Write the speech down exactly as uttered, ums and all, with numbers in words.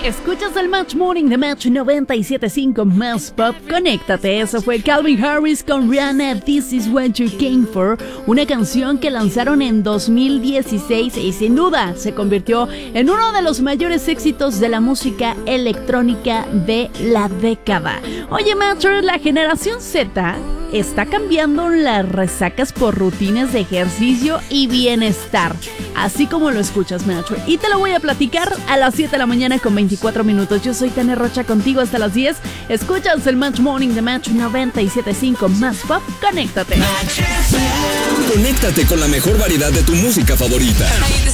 Escuchas el Match Morning de Match noventa y siete punto cinco Más Pop. Conéctate, eso fue Calvin Harris con Rihanna, This Is What You Came For, una canción que lanzaron en dos mil dieciséis y sin duda se convirtió en uno de los mayores éxitos de la música electrónica de la década. Oye, Matcher, la generación Z está cambiando las resacas por rutinas de ejercicio y bienestar, así como lo escuchas, Matcher, y te lo voy a platicar a las siete de la mañana con veinticuatro minutos. Yo soy Tania Rocha, contigo hasta las diez. Escuchas el Match Morning de Match noventa y siete punto cinco Más Pop. Conéctate. Conéctate con la mejor variedad de tu música favorita.